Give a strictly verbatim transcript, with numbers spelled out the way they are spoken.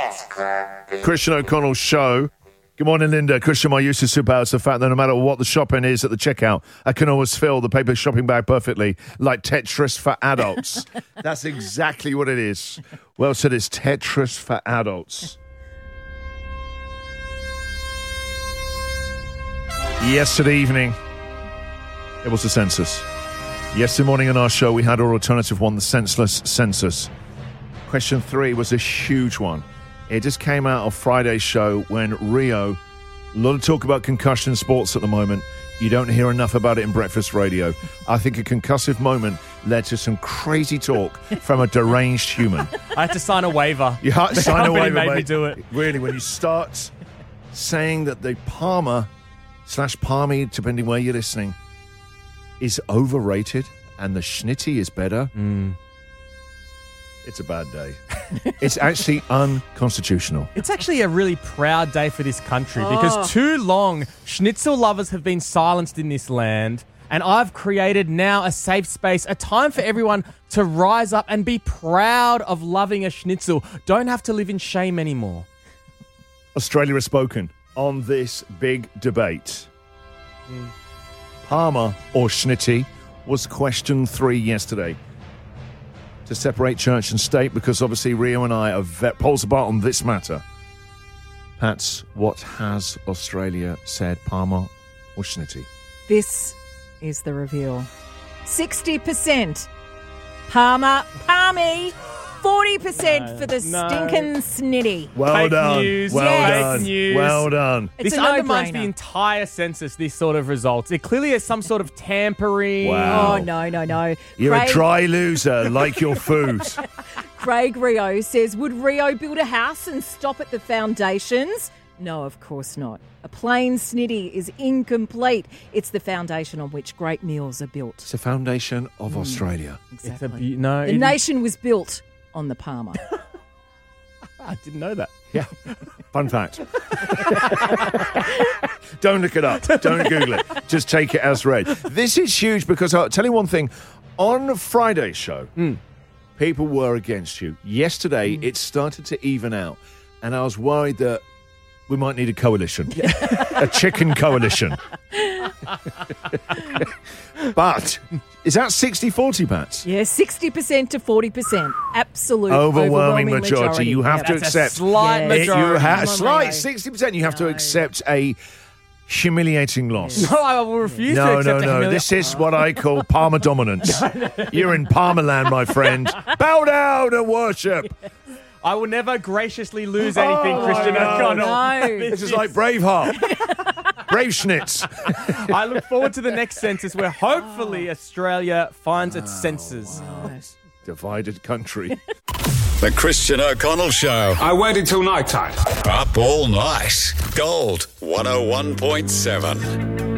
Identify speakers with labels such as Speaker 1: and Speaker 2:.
Speaker 1: Christian O'Connell Show. Good morning, Linda. Christian, my use of superpower is the fact that no matter what the shopping is at the checkout, I can always fill the paper shopping bag perfectly, like Tetris for adults. That's exactly what it is. Well said, it's Tetris for adults. Yesterday evening, it was the census. Yesterday morning on our show, we had our alternative one, the senseless census. Question three was a huge one. It just came out of Friday's show when Rio, a lot of talk about concussion sports at the moment. You don't hear enough about it in breakfast radio. I think a concussive moment led to some crazy talk from a deranged human.
Speaker 2: I had to sign a waiver.
Speaker 1: You had to sign a waiver,
Speaker 2: made
Speaker 1: mate.
Speaker 2: me do it.
Speaker 1: Really, when you start saying that the Palmer slash Palmy, depending where you're listening, is overrated and the Schnitty is better,
Speaker 2: mm.
Speaker 1: it's a bad day. It's actually unconstitutional.
Speaker 2: It's actually a really proud day for this country
Speaker 3: oh.
Speaker 2: because too long schnitzel lovers have been silenced in this land, and I've created now a safe space, a time for everyone to rise up and be proud of loving a schnitzel. Don't have to live in shame anymore.
Speaker 1: Australia has spoken on this big debate. Mm. Palmer or Schnitty was question three yesterday. To separate church and state, because obviously Rio and I are vet poles apart on this matter. Pats, what has Australia said, Palmer or Schnitty?
Speaker 3: This is the reveal. sixty percent Palmer, Palmy, forty percent
Speaker 2: no,
Speaker 3: for the
Speaker 2: no.
Speaker 3: stinking Snitty.
Speaker 1: Well
Speaker 2: Fake
Speaker 1: done.
Speaker 2: news.
Speaker 1: Well
Speaker 3: Yes.
Speaker 1: done.
Speaker 2: Fake news.
Speaker 1: Well done.
Speaker 3: It's
Speaker 2: This
Speaker 3: a
Speaker 2: undermines
Speaker 3: no-brainer.
Speaker 2: the entire census, this sort of results. It clearly has some sort of tampering.
Speaker 1: Wow.
Speaker 3: Oh, no, no, no.
Speaker 1: You're
Speaker 3: Craig,
Speaker 1: a dry loser, like your food.
Speaker 3: Craig Rio says, would Rio build a house and stop at the foundations? No, of course not. A plain Snitty is incomplete. It's the foundation on which great meals are built.
Speaker 1: It's the foundation of
Speaker 3: Mm.
Speaker 1: Australia.
Speaker 3: Exactly.
Speaker 2: It's a be- no,
Speaker 3: the
Speaker 2: it-
Speaker 3: nation was built on the Palmer.
Speaker 2: I didn't know that.
Speaker 1: Yeah. Fun fact. Don't look it up. Don't Google it. Just take it as read. This is huge because I'll tell you one thing. On Friday's show,
Speaker 2: Mm.
Speaker 1: people were against you. Yesterday,
Speaker 3: Mm.
Speaker 1: it started to even out. And I was worried that we might need a coalition. A chicken coalition. But is that sixty forty, Pats?
Speaker 3: Yeah, sixty percent to forty percent. Absolute
Speaker 1: Overwhelming,
Speaker 3: overwhelming
Speaker 1: majority. You have
Speaker 3: Yeah,
Speaker 1: to
Speaker 2: That's
Speaker 1: accept.
Speaker 2: a slight
Speaker 3: Yeah.
Speaker 1: It,
Speaker 2: majority.
Speaker 1: you have
Speaker 3: Come on,
Speaker 1: slight
Speaker 3: Rio.
Speaker 1: sixty percent. You have to
Speaker 3: No.
Speaker 1: accept a humiliating loss.
Speaker 2: No, I will refuse to
Speaker 1: No,
Speaker 2: accept
Speaker 1: no,
Speaker 2: a
Speaker 1: no.
Speaker 2: humiliation.
Speaker 1: This is what I call Palmer dominance. You're in Palmerland, my friend. Bow down and worship.
Speaker 2: I will never graciously lose anything,
Speaker 1: Oh,
Speaker 2: Christian
Speaker 1: my God.
Speaker 2: O'Connell.
Speaker 3: No.
Speaker 1: This is like Braveheart. Brave Schnitz.
Speaker 2: I look forward to the next census where hopefully Australia finds its senses.
Speaker 1: Divided country.
Speaker 4: The Christian O'Connell Show.
Speaker 5: I waited till night time.
Speaker 4: Up all night. Gold one oh one point seven.